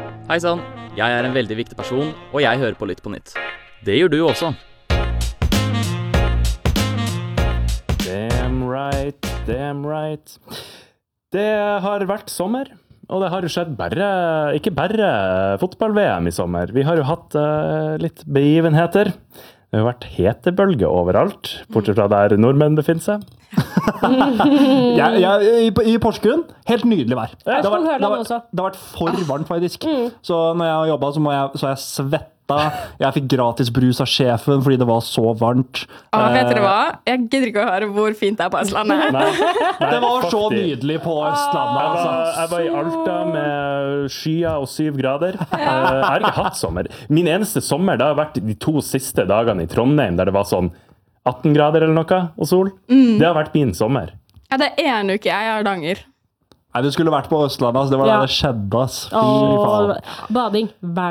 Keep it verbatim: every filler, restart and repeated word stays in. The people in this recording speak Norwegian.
Hei sann, jeg er en veldig viktig person, og jeg hører på Lytt på nytt. Det gjør du også. Damn right, damn right. Det har vært sommer, og det har jo skjedd bare, ikke bare fotball-V M i sommer. Vi har jo hatt uh, litt begivenheter. Det har vært hetebølge overalt, bortsett fra der nordmenn befinner seg. jeg, jeg, i, I Porsgrunn, helt nydelig vær. Det har, vært, det, har vært, det har vært for varmt faktisk. Så når jeg har jobbet, så, må jeg, så har jeg svett. Jeg fikk gratis brus av sjefen fordi det var så varmt. Ah, vet dere hva? Jeg gidder ikke å høre hvor fint det er på Østlandet. Nei, nei, det var så faktisk. Nydelig på Østlandet. Jeg Altså. var, jeg var i Alta med skyer og syv grader. Jeg har ikke hatt sommer. Min eneste sommer det har vært de to siste dagene i Trondheim, der det var sånn atten grader eller noe, og sol. Mm. Det har vært min sommer. Ja, det er en uke jeg har danger. Nei, du skulle vært på Østlandet. Altså. Det var ja. der det skjedde. Fy Åh, faen. bading hver